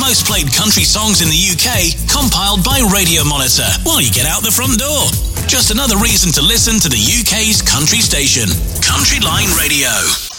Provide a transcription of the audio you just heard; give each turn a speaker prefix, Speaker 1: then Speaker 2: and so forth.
Speaker 1: most played country songs in the UK, compiled by Radio Monitor while you get out the front door. Just another reason to listen to the UK's country station, Country Line Radio.